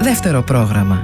δεύτερο πρόγραμμα.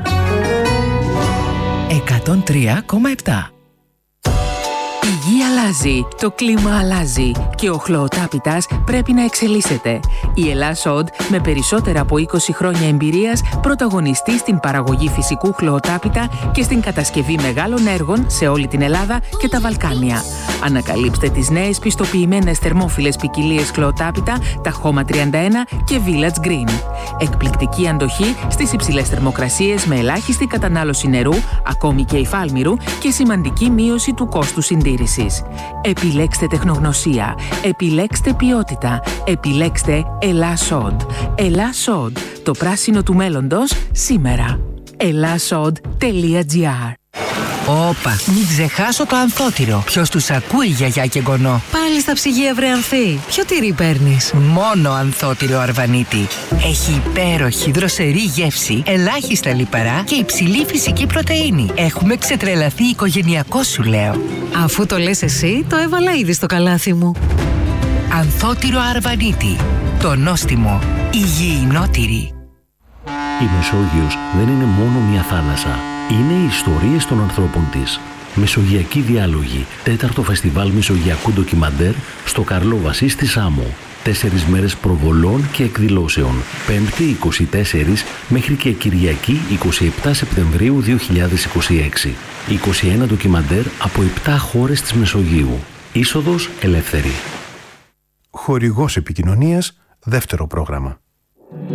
103,7. Η γη αλλάζει, το κλίμα αλλάζει και ο χλωοτάπητας πρέπει να εξελίσσεται. Η Ελλάς Οντ, με περισσότερα από 20 χρόνια εμπειρίας, πρωταγωνιστεί στην παραγωγή φυσικού χλωοτάπητα και στην κατασκευή μεγάλων έργων σε όλη την Ελλάδα και τα Βαλκάνια. Ανακαλύψτε τις νέες πιστοποιημένες θερμόφιλες ποικιλίες χλωοτάπητα, τα Χώμα 31 και Village Green. Εκπληκτική αντοχή στις υψηλές θερμοκρασίες με ελάχιστη κατανάλωση νερού, ακόμη και υφάλμηρου, και σημαντική μείωση του κόστου συντήρησης. Επιλέξτε τεχνογνωσία, επιλέξτε ποιότητα, επιλέξτε Ελλάς Οντ. Ελλάς Οντ, το πράσινο του μέλλοντος σήμερα. ellasod.gr. Όπα, μην ξεχάσω το ανθότυρο. Ποιος τους ακούει, γιαγιά και γονό? Πάλι στα ψυγεία, βρε Ανθή. Ποιο τυρί παίρνεις? Μόνο ανθότυρο Αρβανίτη. Έχει υπέροχη δροσερή γεύση, ελάχιστα λιπαρά και υψηλή φυσική πρωτεΐνη. Έχουμε ξετρελαθεί οικογενειακό, σου λέω. Αφού το λες εσύ, το έβαλα ήδη στο καλάθι μου. Ανθότυρο Αρβανίτη. Το νόστιμο. Υγιεινότυρη. Η Μεσόγειος δεν είναι μόνο μια θάλασσα. Είναι οι ιστορίες των ανθρώπων της. Μεσογειακοί διάλογοι. 4ο Φεστιβάλ Μεσογειακού Ντοκιμαντέρ στο Καρλόβασι στη Σάμο. 4 μέρες προβολών και εκδηλώσεων. 5η 24 μέχρι και Κυριακή 27 Σεπτεμβρίου 2026. 21 ντοκιμαντέρ από 7 χώρες της Μεσογείου. Είσοδος ελεύθερη. Χορηγός επικοινωνίας, δεύτερο πρόγραμμα.